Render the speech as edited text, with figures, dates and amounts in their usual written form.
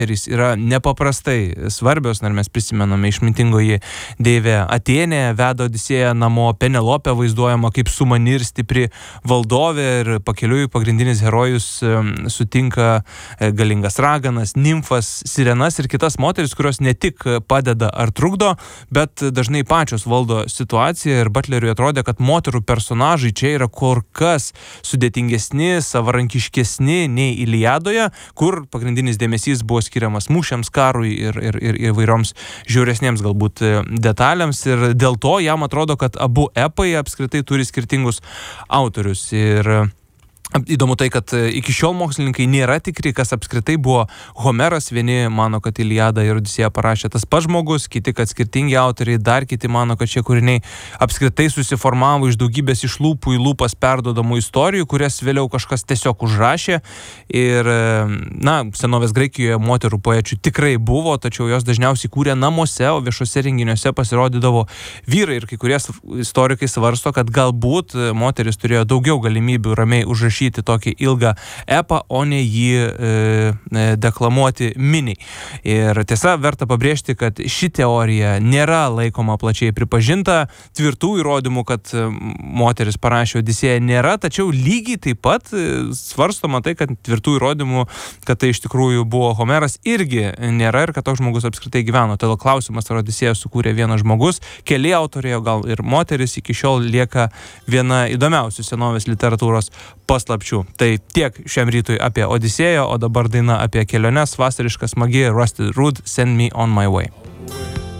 moterys yra nepaprastai svarbios, ar mes prisimename išmintingoji deivė Atėnė, veda Odisėją namo, Penelopė vaizduojama kaip sumani ir stipri valdovė ir pakeliui pagrindinis herojus sutinka galingas raganas, nimfas, sirenas ir kitas moteris, kurios ne tik padeda ar trukdo, bet dažnai pačios valdo situaciją ir Butleriui atrodė, kad moterų personažai čia yra kur kas sudėtingesni, savarankiškesni nei Iliadoje, kur pagrindinis dėmesys buvo skiriamas mūšiams, karui ir įvairioms žiauresnėms galbūt detalėms ir dėl to jam atrodo, kad abu epai apskritai turi skirtingus autorius ir įdomu tai, kad iki šiol mokslininkai nėra tikri, kas apskritai buvo Homeras. Vieni mano, kad Iliadą ir Odisėją parašė tas pats žmogus, kiti, kad skirtingi autoriai, dar kiti mano, kad šie kūriniai apskritai susiformavo iš daugybės iš lūpų į lūpas perdodamų istorijų, kurias vėliau kažkas tiesiog užrašė. Ir, senovės Graikijoje moterų poečių tikrai buvo, tačiau jos dažniausiai kūrė namuose, o viešose renginiuose pasirodydavo vyrai. Ir kai kurie istorikai svarsto, kad galbūt moteris turėjo daugiau galimybių ramiai užrašyti tokį ilgą epą, o ne jį deklamuoti miniai. Ir tiesa, verta pabrėžti, kad ši teorija nėra laikoma plačiai pripažinta, tvirtų įrodymų, kad moteris parašė Odisėją nėra, tačiau lygiai taip pat svarstoma tai, kad tvirtų įrodymų, kad tai iš tikrųjų buvo Homeras, irgi nėra ir kad toks žmogus apskritai gyveno. Todėl klausimas, ar Odisėją sukūrė vienas žmogus, keli autoriai, o gal ir moteris iki šiol lieka viena įdomiausių senovės literatūros paslapčių. Tai tiek šiam rytui apie Odisėją, o dabar daina apie keliones, vasariška smagi Rusted Root, Send Me On My Way.